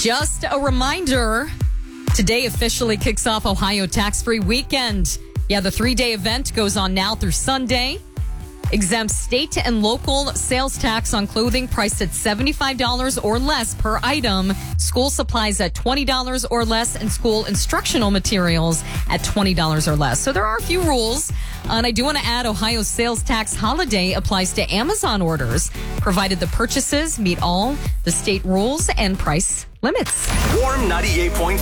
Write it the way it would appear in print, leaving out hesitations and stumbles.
Just a reminder, today officially kicks off Ohio tax-free weekend. Yeah, the 3-day event goes on now through Sunday. Exempts state and local sales tax on clothing priced at $75 or less per item, school supplies at $20 or less, and school instructional materials at $20 or less. So there are a few rules. And I do want to add Ohio's sales tax holiday applies to Amazon orders, provided the purchases meet all the state rules and price limits. Warm 98.5.